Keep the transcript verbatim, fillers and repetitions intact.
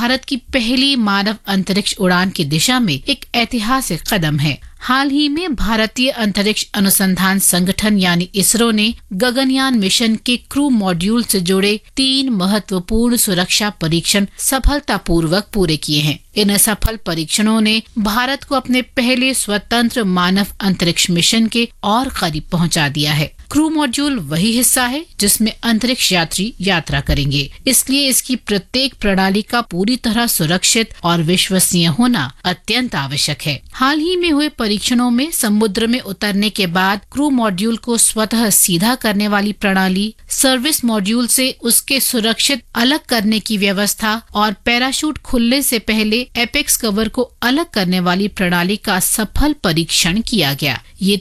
भारत की पहली मानव अंतरिक्ष उड़ान की दिशा में एक ऐतिहासिक कदम है। हाल ही में भारतीय अंतरिक्ष अनुसंधान संगठन यानी इसरो ने गगनयान मिशन के क्रू मॉड्यूल से जुड़े तीन महत्वपूर्ण सुरक्षा परीक्षण सफलतापूर्वक पूरे किए हैं। इन सफल परीक्षणों ने भारत को अपने पहले स्वतंत्र मानव अंतरिक्ष मिशन के और करीब पहुंचा दिया है। क्रू मॉड्यूल वही हिस्सा है जिसमें अंतरिक्ष यात्री यात्रा करेंगे, इसलिए इसकी प्रत्येक प्रणाली का पूरी तरह सुरक्षित और विश्वसनीय होना अत्यंत आवश्यक है। हाल ही में हुए परीक्षणों में समुद्र में उतरने के बाद क्रू मॉड्यूल को स्वतः सीधा करने वाली प्रणाली, सर्विस मॉड्यूल से उसके सुरक्षित अलग करने की व्यवस्था और पैराशूट खुलने से पहले एपेक्स कवर को अलग करने वाली प्रणाली का सफल परीक्षण किया गया। ये